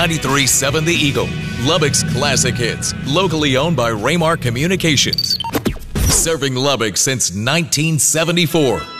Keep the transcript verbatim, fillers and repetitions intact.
ninety-three point seven The Eagle, Lubbock's classic hits, locally owned by Raymark Communications. Serving Lubbock since nineteen seventy-four.